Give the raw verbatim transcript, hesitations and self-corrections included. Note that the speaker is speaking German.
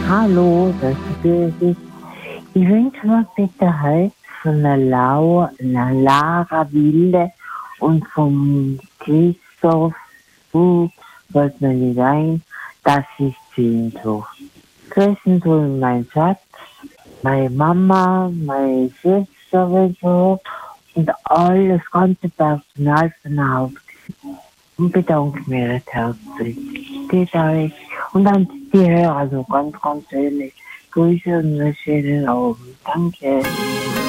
Hallo, das ist Birgit. Ich wünsche mir bitte heute von der, Lau der Lara Wilde und vom Christoph Buch, fällt mir nicht ein, das ist Sehnsucht. Grüßen soll mein Schatz, meine Mama, meine Schwester und so und alles ganze Personal von der Hauptschule. Und bedanke mich recht herzlich. Geht euch. Und dann die Hörer, also ganz, ganz ehrlich. Grüße und einen schönen Abend. Danke.